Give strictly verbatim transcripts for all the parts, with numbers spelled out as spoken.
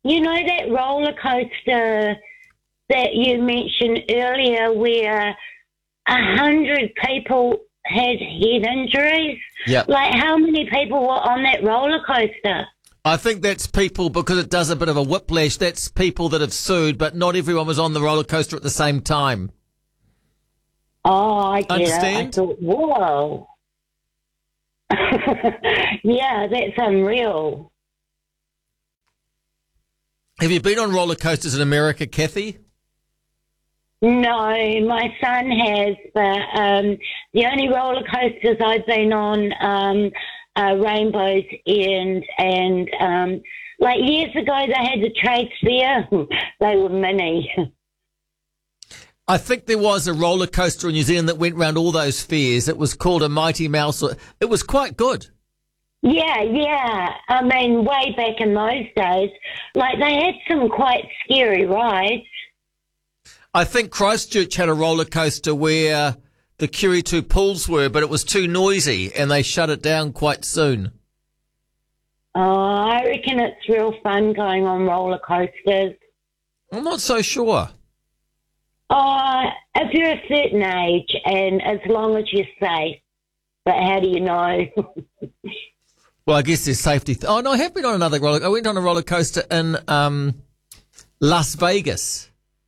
you know that roller coaster that you mentioned earlier where a hundred people had head injuries? Yep. Like, how many people were on that roller coaster? I think that's people, because it does a bit of a whiplash, that's people that have sued, but not everyone was on the roller coaster at the same time. Oh, I get Understand? it. I thought, whoa. Yeah, that's unreal. Have you been on roller coasters in America, Kathy? No, my son has, but um, the only roller coasters I've been on um, are Rainbow's End, and um, like years ago they had the Trade Fair. They were mini. I think there was a roller coaster in New Zealand that went round all those fairs. It was called a Mighty Mouse. It was quite good. Yeah, yeah. I mean, way back in those days, like they had some quite scary rides. I think Christchurch had a roller coaster where the Curie two pools were, but it was too noisy and they shut it down quite soon. Oh, I reckon it's real fun going on roller coasters. I'm not so sure. Oh, if you're a certain age and as long as you're safe. But how do you know? Well, I guess there's safety. Th- oh, no, I have been on another roller. I went on a roller coaster in um, Las Vegas.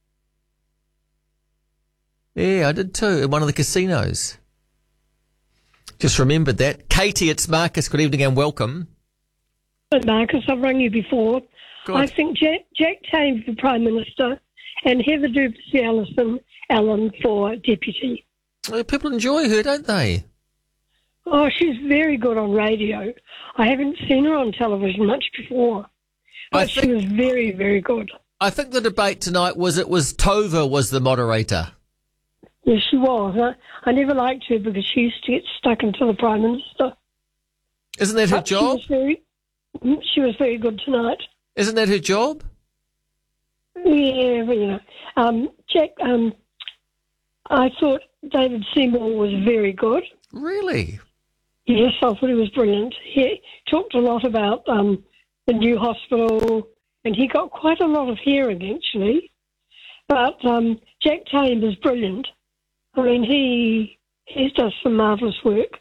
Yeah, I did too, in one of the casinos. Just remembered that. Katie, it's Marcus. Good evening and welcome. But Marcus, I've rung you before. Good. I think Jack, Jack Tame for Prime Minister and Heather Duplessis Allison Allen for Deputy. Well, people enjoy her, don't they? Oh, she's very good on radio. I haven't seen her on television much before, but I she think- was very, very good. I think the debate tonight was it was Tova was the moderator. Yes, she was. I, I never liked her because she used to get stuck into the Prime Minister. Isn't that her But She job? was, very, she was very good tonight. Isn't that her job? Yeah, but, you know. Um, Jack, um, I thought David Seymour was very good. Really? Yes, I thought he was brilliant. He talked a lot about um, the new hospital, and he got quite a lot of hearing, actually. But um, Jack Tame is brilliant. I mean, he he does some marvellous work.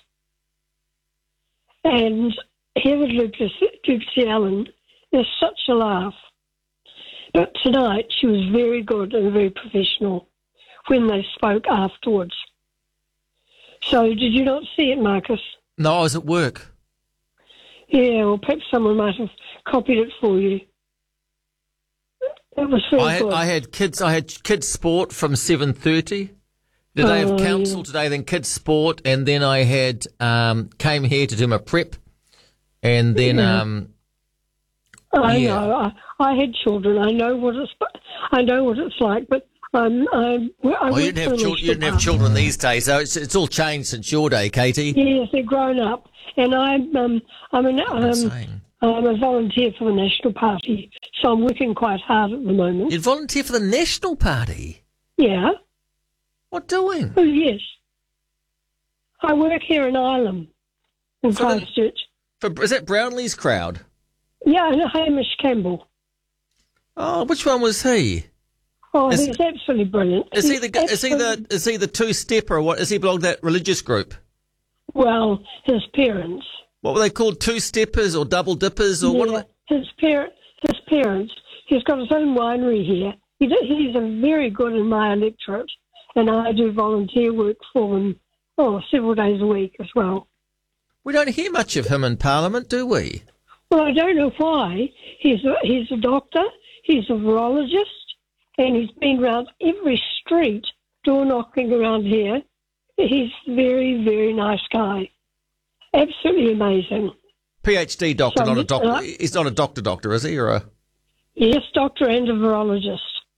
And Heather Duplessis Allen is such a laugh. But tonight she was very good and very professional when they spoke afterwards. So did you not see it, Marcus? No, I was at work. Yeah, well, perhaps someone might have copied it for you. It was very I had, good. I had kids. I had kids sport from seven thirty. The day Oh, of council yeah. today, then kids sport, and then I had um, came here to do my prep, and then Yeah. um, I yeah. know. I, I had children. I know what it's. I know what it's like. But um, I, I oh, you went didn't have to a children. You didn't have national children these days. So it's, it's all changed since your day, Katie. park. Yes, they're grown up, and I'm. Um, I'm an. I'm Um, saying. I'm a volunteer for the National Party, so I'm working quite hard at the moment. You'd volunteer for the National Party. Yeah. What doing? Oh yes. I work here in Ireland, in For the- Christchurch. For, is that Brownlee's crowd? Yeah, and Hamish Campbell. Oh, which one was he? Oh, Is- he's absolutely brilliant. Is he He's the is he the absolutely- is he the two stepper? Or what is he belong to that religious group? Well, his parents. What were they called? Two steppers or double dippers or what? Are Yeah, they? his parent, his parents. He's got his own winery here. He do, he's a very good in my electorate, and I do volunteer work for him. Oh, several days a week as well. We don't hear much of him in Parliament, do we? Well, I don't know why. He's a, he's a doctor. He's a virologist, and he's been around every street, door knocking around here. He's a very, very nice guy. Absolutely amazing. PhD doctor, So not a he- doctor. uh, He's not a doctor, doctor, is he? Or a Yes, doctor and a virologist.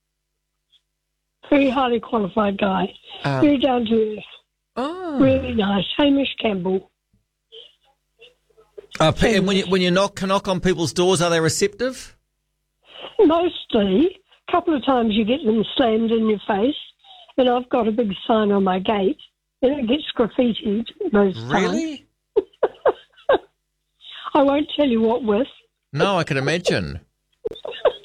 Very highly qualified guy. Um, Very down to earth. oh. Really nice. Hamish Campbell. Uh, P- and when you when you knock knock on people's doors, are they receptive? Mostly, a couple of times you get them slammed in your face, and I've got a big sign on my gate, and it gets graffitied most times. Really? I won't tell you what with. No, I can imagine.